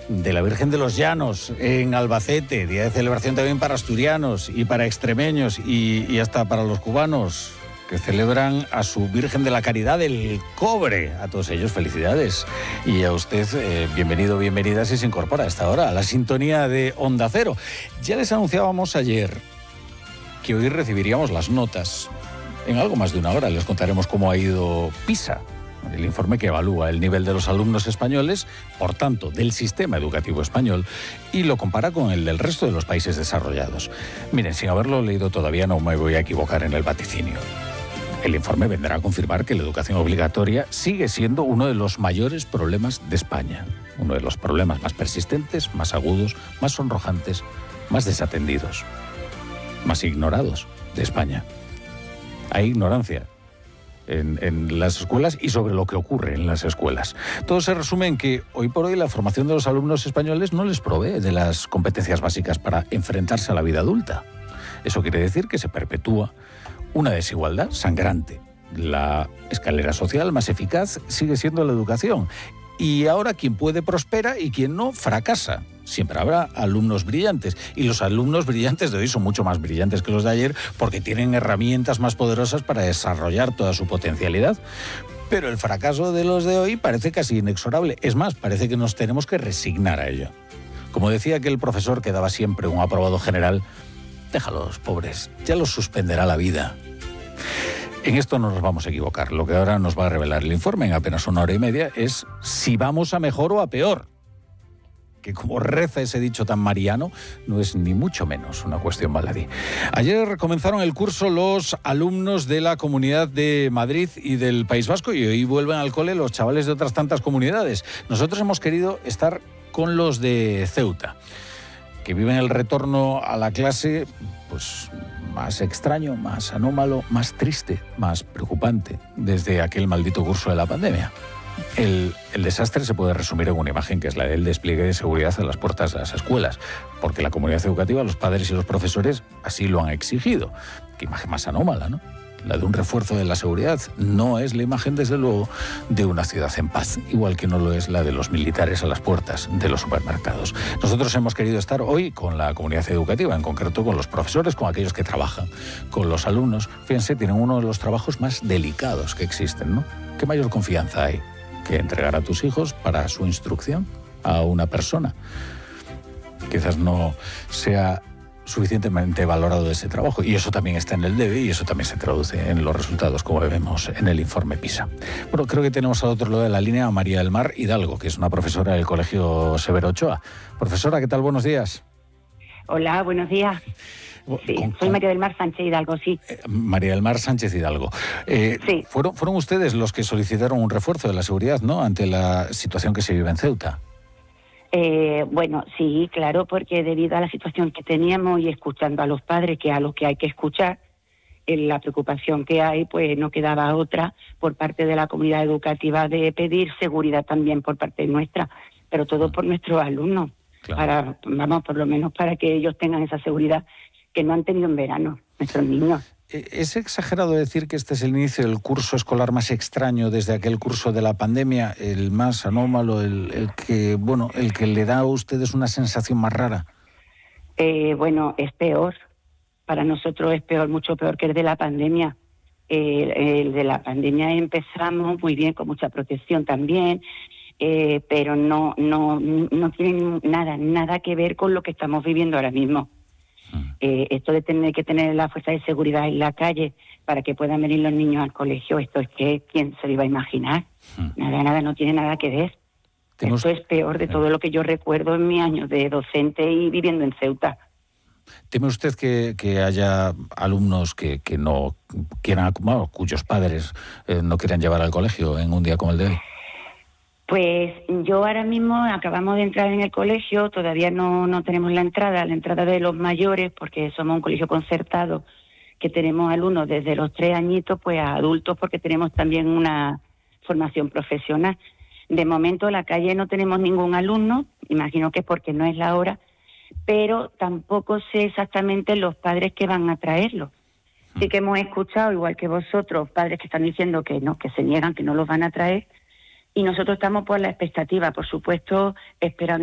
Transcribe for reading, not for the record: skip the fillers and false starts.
de la Virgen de los Llanos en Albacete, día de celebración también para asturianos y para extremeños y hasta para los cubanos que celebran a su Virgen de la Caridad del Cobre. A todos ellos felicidades. Y a usted, bienvenido, bienvenida si se incorpora a esta hora a la sintonía de Onda Cero. Ya les anunciábamos ayer que hoy recibiríamos las notas. En algo más de una hora les contaremos cómo ha ido PISA, el informe que evalúa el nivel de los alumnos españoles, por tanto, del sistema educativo español, y lo compara con el del resto de los países desarrollados. Miren, sin haberlo leído todavía no me voy a equivocar en el vaticinio. El informe vendrá a confirmar que la educación obligatoria sigue siendo uno de los mayores problemas de España, uno de los problemas más persistentes, más agudos, más sonrojantes, más desatendidos, más ignorados de España. Hay ignorancia en las escuelas y sobre lo que ocurre en las escuelas. Todo se resume en que hoy por hoy la formación de los alumnos españoles no les provee de las competencias básicas para enfrentarse a la vida adulta. Eso quiere decir que se perpetúa una desigualdad sangrante. La escalera social más eficaz sigue siendo la educación. Y ahora quien puede prospera y quien no fracasa. Siempre habrá alumnos brillantes. Y los alumnos brillantes de hoy son mucho más brillantes que los de ayer porque tienen herramientas más poderosas para desarrollar toda su potencialidad. Pero el fracaso de los de hoy parece casi inexorable. Es más, parece que nos tenemos que resignar a ello. Como decía aquel profesor que daba siempre un aprobado general, déjalos, pobres, ya los suspenderá la vida. En esto no nos vamos a equivocar. Lo que ahora nos va a revelar el informe en apenas una hora y media es si vamos a mejor o a peor. Que como reza ese dicho tan mariano, no es ni mucho menos una cuestión baladí. Ayer comenzaron el curso los alumnos de la Comunidad de Madrid y del País Vasco y hoy vuelven al cole los chavales de otras tantas comunidades. Nosotros hemos querido estar con los de Ceuta, que viven el retorno a la clase pues más extraño, más anómalo, más triste, más preocupante desde aquel maldito curso de la pandemia. El desastre se puede resumir en una imagen que es la del despliegue de seguridad a las puertas de las escuelas, porque la comunidad educativa, los padres y los profesores así lo han exigido. Qué imagen más anómala, ¿no? La de un refuerzo de la seguridad no es la imagen, desde luego, de una ciudad en paz, igual que no lo es la de los militares a las puertas de los supermercados. Nosotros hemos querido estar hoy con la comunidad educativa, en concreto con los profesores, con aquellos que trabajan, con los alumnos. Fíjense, tienen uno de los trabajos más delicados que existen, ¿no? ¿Qué mayor confianza hay que entregar a tus hijos para su instrucción a una persona? Quizás no sea suficientemente valorado ese trabajo, y eso también está en el DEBE y eso también se traduce en los resultados, como vemos en el informe PISA. Bueno, creo que tenemos al otro lado de la línea a María del Mar Hidalgo, que es una profesora del Colegio Severo Ochoa. Profesora, ¿qué tal? Buenos días. Hola, buenos días. Sí, soy María del Mar Sánchez Hidalgo, sí. María del Mar Sánchez Hidalgo. Sí. Fueron ustedes los que solicitaron un refuerzo de la seguridad, ¿no?, ante la situación que se vive en Ceuta. Bueno, sí, claro, porque debido a la situación que teníamos y escuchando a los padres, que a los que hay que escuchar, la preocupación que hay, pues no quedaba otra por parte de la comunidad educativa de pedir seguridad también por parte nuestra, pero todo por nuestros alumnos, claro. Por lo menos para que ellos tengan esa seguridad que no han tenido en verano, nuestros niños. ¿Es exagerado decir que este es el inicio del curso escolar más extraño desde aquel curso de la pandemia, el más anómalo, el que le da a ustedes una sensación más rara? Bueno, es peor. Para nosotros es peor, mucho peor que el de la pandemia. El de la pandemia empezamos muy bien, con mucha protección también, pero no tiene nada que ver con lo que estamos viviendo ahora mismo. Esto de tener que tener la fuerza de seguridad en la calle para que puedan venir los niños al colegio, esto es que ¿quién se lo iba a imaginar? Nada, no tiene nada que ver. Esto es peor de todo lo que yo recuerdo en mis años de docente y viviendo en Ceuta. ¿Teme usted que haya alumnos que no quieran, cuyos padres no quieran llevar al colegio en un día como el de hoy? Pues yo ahora mismo acabamos de entrar en el colegio, todavía no tenemos la entrada de los mayores, porque somos un colegio concertado, que tenemos alumnos desde los 3 añitos pues a adultos, porque tenemos también una formación profesional. De momento en la calle no tenemos ningún alumno, imagino que es porque no es la hora, pero tampoco sé exactamente los padres que van a traerlos. Sí que hemos escuchado, igual que vosotros, padres que están diciendo que no, que se niegan, que no los van a traer, y nosotros estamos por la expectativa, por supuesto, esperando